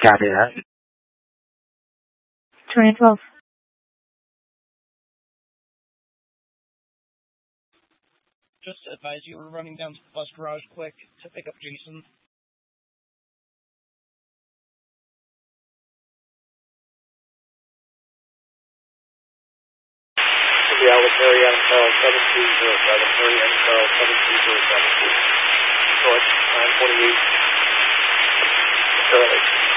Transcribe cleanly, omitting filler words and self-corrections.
Copy that. Terrain 12. Just to advise you, we're running down to the bus garage quick to pick up Jason. The Albuquerque Adam Carl 730, Albuquerque Adam Carl 730, North 948, Charlie.